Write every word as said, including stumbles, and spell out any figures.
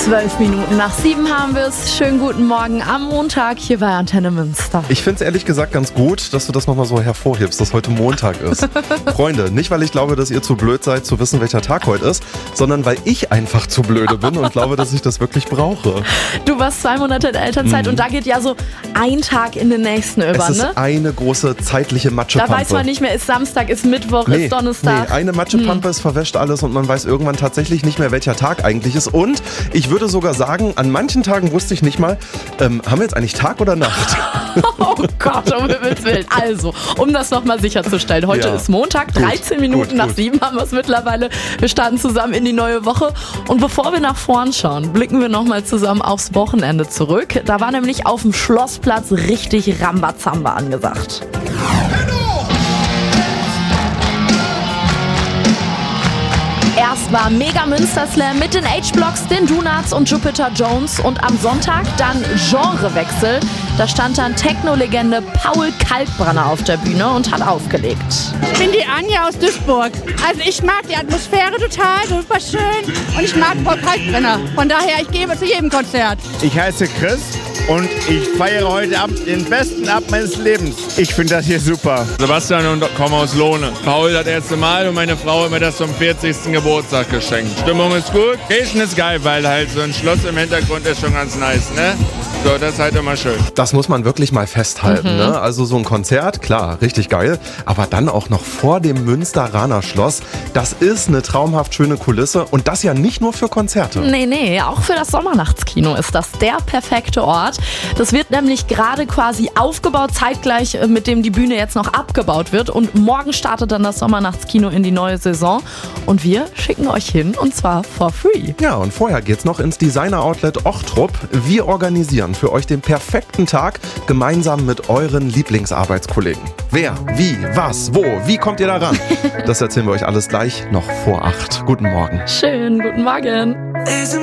Zwölf Minuten nach sieben haben wir es. Schönen guten Morgen am Montag hier bei Antenne Münster. Ich finde es ehrlich gesagt ganz gut, dass du das nochmal so hervorhebst, dass heute Montag ist. Freunde, nicht weil ich glaube, dass ihr zu blöd seid, zu wissen, welcher Tag heute ist, sondern weil ich einfach zu blöde bin und glaube, dass ich das wirklich brauche. Du warst zwei Monate in Elternzeit mhm. und da geht ja so ein Tag in den nächsten über, es ist ne? eine große zeitliche Matschepampe. Da weiß man nicht mehr, ist Samstag, ist Mittwoch, nee, ist Donnerstag. Nee, eine Matschepampe, mhm. es verwäscht alles und man weiß irgendwann tatsächlich nicht mehr, welcher Tag eigentlich ist. Und ich würde sogar sagen, an manchen Tagen wusste ich nicht mal, ähm, haben wir jetzt eigentlich Tag oder Nacht? Oh Gott, um Himmels Willen. Also, um das nochmal sicherzustellen, heute ja. ist Montag, dreizehn gut, Minuten gut, nach gut. sieben haben wir es mittlerweile. Wir starten zusammen in die neue Woche. Und bevor wir nach vorn schauen, blicken wir nochmal zusammen aufs Wochenende zurück. Da war nämlich auf dem Schlossplatz richtig Rambazamba angesagt. Erst war Mega Münster Slam mit den H-Blocks, den Donuts und Jupiter Jones und am Sonntag dann Genrewechsel. Da stand dann Techno-Legende Paul Kalkbrenner auf der Bühne und hat aufgelegt. Ich bin die Anja aus Duisburg. Also ich mag die Atmosphäre total, super schön und ich mag Paul Kalkbrenner. Von daher, ich gehe zu jedem Konzert. Ich heiße Chris und ich feiere heute Abend den besten Abend meines Lebens. Ich finde das hier super. Sebastian und komme aus Lohne. Paul das erste Mal und meine Frau hat mir das zum vierzigsten Geburtstag geschenkt. Stimmung ist gut, Kirchen ist geil, weil halt so ein Schloss im Hintergrund ist schon ganz nice, ne? So, das ist halt immer schön. Das muss man wirklich mal festhalten, mhm. ne? Also so ein Konzert, klar, richtig geil, aber dann auch noch vor dem Münsteraner Schloss. Das ist eine traumhaft schöne Kulisse und das ja nicht nur für Konzerte. Nee, nee, auch für das Sommernachtskino ist das der perfekte Ort. Das wird nämlich gerade quasi aufgebaut, zeitgleich mit dem die Bühne jetzt noch abgebaut wird. Und morgen startet dann das Sommernachtskino in die neue Saison. Und wir schicken euch hin und zwar for free. Ja, und vorher geht's noch ins Designer-Outlet Ochtrup. Wir organisieren für euch den perfekten Tag gemeinsam mit euren Lieblingsarbeitskollegen. Wer, wie, was, wo, wie kommt ihr da ran? Das erzählen wir euch alles gleich noch vor acht. Guten Morgen. Schön, guten Morgen.